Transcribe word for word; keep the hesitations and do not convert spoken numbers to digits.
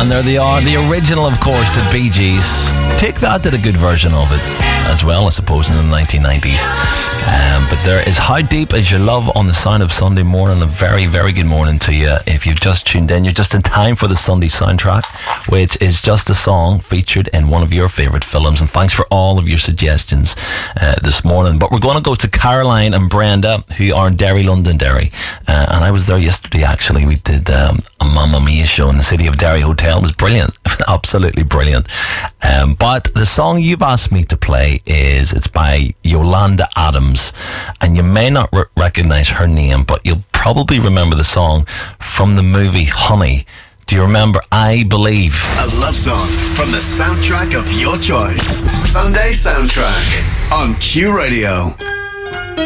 And there they are, the original, of course, the Bee Gees. Take That did a good version of it as well, I suppose, in the nineteen nineties. Um, but there is How Deep Is Your Love on the Sound of Sunday Morning. A very, very good morning to you. If you've just tuned in, you're just in time for the Sunday soundtrack, which is just a song featured in one of your favourite films. And thanks for all of your suggestions uh, this morning. But we're going to go to Caroline and Brenda, who are in Derry, Londonderry. Uh, and I was there yesterday, actually. We did um, a Mamma Mia show in the City of Derry Hotel. It was brilliant. Absolutely brilliant. Um, but the song you've asked me to play is, it's by Yolanda Adams. And you may not re- recognise her name, but you'll probably remember the song from the movie Honey. Do you remember I Believe? A love song from the soundtrack of your choice. Sunday Soundtrack on Q Radio.